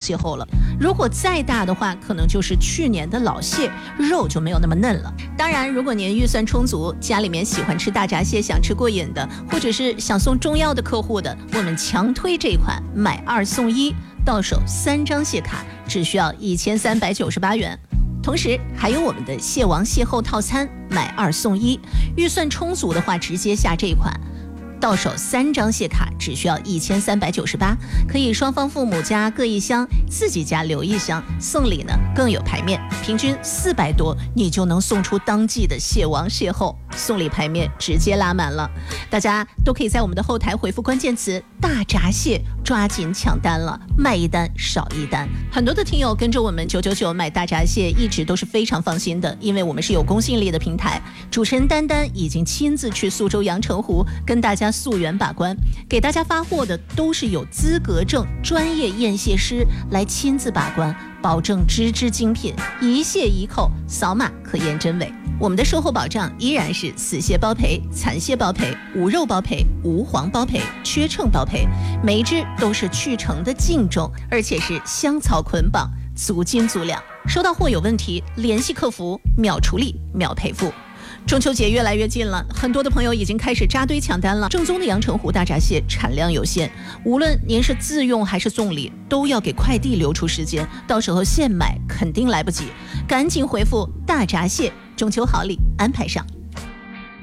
蟹后了。如果再大的话，可能就是去年的老蟹，肉就没有那么嫩了。当然，如果您预算充足，家里面喜欢吃大闸蟹，想吃过瘾的，或者是想送中药的客户的，我们强推这款买2送1，到手3张蟹卡，只需要1398元。同时还有我们的蟹王蟹后套餐，买2送1，预算充足的话直接下这款，到手3张蟹卡只需要1398，可以双方父母家各1箱，自己家留1箱，送礼呢更有排面，平均400多，你就能送出当季的蟹王蟹后，送礼排面直接拉满了。大家都可以在我们的后台回复关键词大闸蟹，抓紧抢单了，卖1单少1单。很多的听友跟着我们999买大闸蟹一直都是非常放心的，因为我们是有公信力的平台，主持人丹丹已经亲自去苏州阳澄湖跟大家溯源把关，给大家发货的都是有资格证专业验蟹师来亲自把关，保证只精品，一蟹一扣，扫码可验真伪。我们的售后保障依然是死蟹包赔、残蟹包赔、无肉包赔、无黄包赔、缺秤包赔，每一只都是去成的净重，而且是香草捆绑，足斤足两。收到货有问题，联系客服，秒处理，秒赔付。中秋节越来越近了，很多的朋友已经开始扎堆抢单了。正宗的阳澄湖大闸蟹产量有限，无论您是自用还是送礼，都要给快递留出时间，到时候现买肯定来不及。赶紧回复大闸蟹，中秋好礼安排上。